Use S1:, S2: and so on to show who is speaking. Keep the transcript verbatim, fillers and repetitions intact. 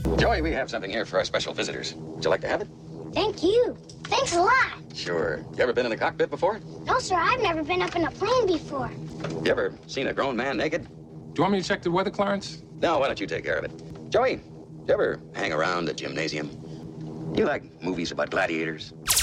S1: Joey, we have something here for our special visitors. Would you like to have it?
S2: Thank you. Thanks a lot.
S1: Sure. You ever been in the cockpit before?
S2: No, sir, I've never been up in a plane before.
S1: You ever seen a grown man naked?
S3: Do you want me to check the weather, Clarence?
S1: No, why don't you take care of it? Joey, you ever hang around the gymnasium? You like movies about gladiators?